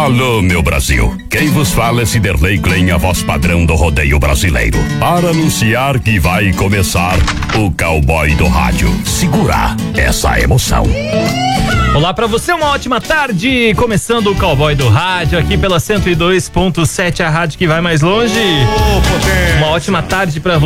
Alô, meu Brasil. Quem vos fala é Ciderley Glenn, a voz padrão do rodeio brasileiro. Para anunciar que vai começar o Cowboy do Rádio. Segura essa emoção. Olá pra você, uma ótima tarde. Começando o Cowboy do Rádio aqui pela 102.7, a rádio que vai mais longe. Uma ótima tarde pra você.